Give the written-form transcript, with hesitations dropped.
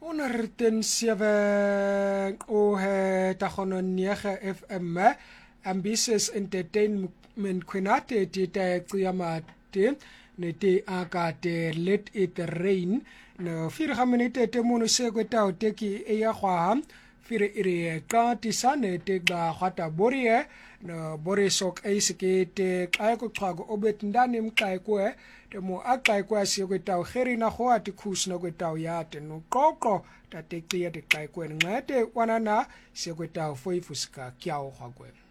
107 o he tagono 9 FM ambitious entertainment kwenate tita qiyamate nete akate let it rain no fira minute te mono se kweta teki e ya khwa fire ire ka tisane te ga khata borie no borisok eisike te xa ko xhago obet ndani mxay ko te mo axay ko se kweta kheri na kho ati khusna kweta ya te no qoqo ta te tia te xay ko ngate wanana se kweta foifuska kyao khagwe